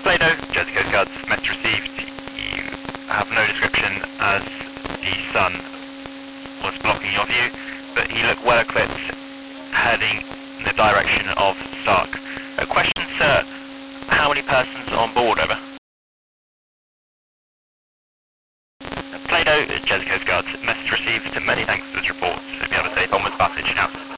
Play-Doh, Jersey Coast Guards, message received. You have no description as the sun was blocking your view, but he looked well equipped, heading in the direction of Stark. A question, sir, how many persons on board, over? Play-Doh, Jersey Coast Guards, message received. Many thanks for this report. Hope you have a safe onwards passage now.